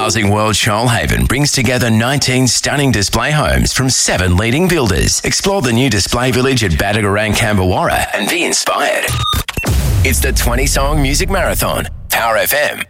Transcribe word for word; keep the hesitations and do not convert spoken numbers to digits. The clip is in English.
Housing World Shoalhaven brings together nineteen stunning display homes from seven leading builders. Explore the new display village at Badagarang, Cambawarra and be inspired. It's the twenty-song music marathon. Power F M.